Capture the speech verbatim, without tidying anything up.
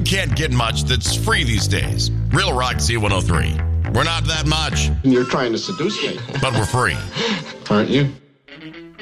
can't get much that's free these days. Real Rock Z one oh three. We're not that much. You're trying to seduce me. But we're free. Aren't you?